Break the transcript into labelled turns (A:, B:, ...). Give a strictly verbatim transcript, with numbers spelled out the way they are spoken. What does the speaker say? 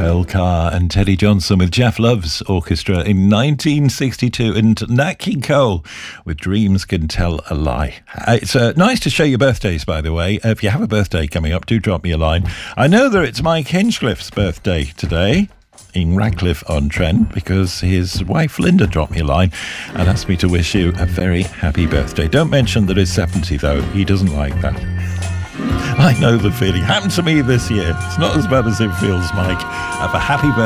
A: Earl Carr and Teddy Johnson with Jeff Love's orchestra in nineteen sixty-two, and Nat King Cole with Dreams Can Tell a Lie. It's uh, nice to share your birthdays, by the way. If you have a birthday coming up, do drop me a line. I know that it's Mike Hinchcliffe's birthday today in Radcliffe-on-Trent, because his wife Linda dropped me a line and asked me to wish you a very happy birthday. Don't mention that it's seventy, though. He doesn't like that. I know the feeling. Happened to me this year. It's not as bad as it feels, Mike. Have a happy birthday.